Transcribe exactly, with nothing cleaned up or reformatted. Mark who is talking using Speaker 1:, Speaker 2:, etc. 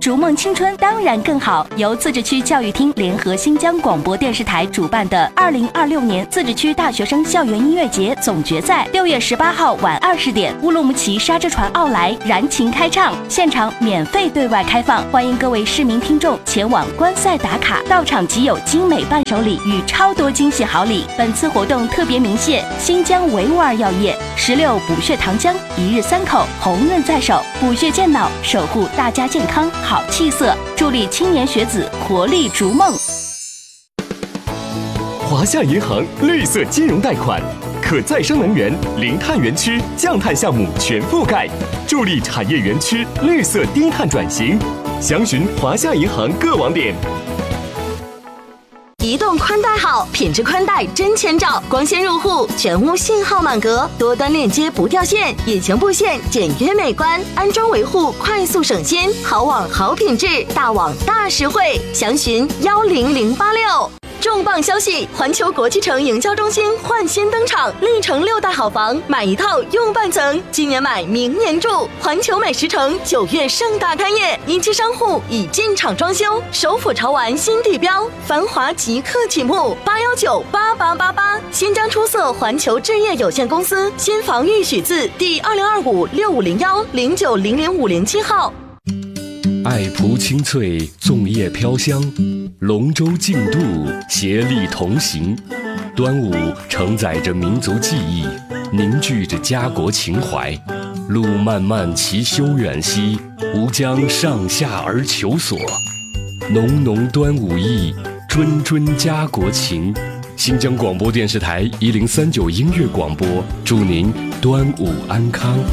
Speaker 1: 逐梦青春当然更好。由自治区教育厅联合新疆广播电视台主办的二零二六年自治区大学生校园音乐节总决赛，六月十八号晚二十点，乌鲁木齐沙之船奥莱燃情开唱，现场免费对外开放，欢迎各位市民听众前往观赛打卡，到场即有精美伴手礼与超多惊喜好礼。本次活动特别鸣谢新疆维吾尔药业、石榴补血糖浆、一日三口、红润在手，补血健脑，守护大家健康好气色，助力青年学子活力逐梦。
Speaker 2: 华夏银行绿色金融贷款，可再生能源、零碳园区、降碳项目全覆盖，助力产业园区绿色低碳转型。详询华夏银行各网点。
Speaker 3: 移动宽带好，品质宽带真千兆，光纤入户，全屋信号满格，多端链接不掉线，隐形布线简约美观，安装维护快速省心，好网好品质，大网大实惠。详询幺零零八六。重磅消息！环球国际城营销中心焕新登场，历城六大好房，买一套用半层，今年买明年住。环球美食城九月盛大开业，一期商户已进场装修，首府潮玩新地标，繁华即刻启幕。八幺九八八八八，新疆出色环球置业有限公司新房预许字第二零二五六五零幺零九零零五零七号。
Speaker 4: 爱蒲清脆，粽叶飘香，龙舟竞渡，协力同行。端午承载着民族记忆，凝聚着家国情怀。路漫漫其修远兮，吾将上下而求索。浓浓端午意，谆谆家国情。新疆广播电视台一零三九音乐广播，祝您端午安康。